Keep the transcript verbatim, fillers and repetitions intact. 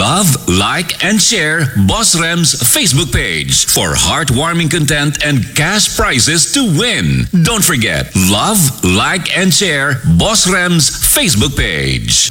Love, like, and share Boss Rem's Facebook page for heartwarming content and cash prizes to win. Don't forget, love, like, and share Boss Rem's Facebook page.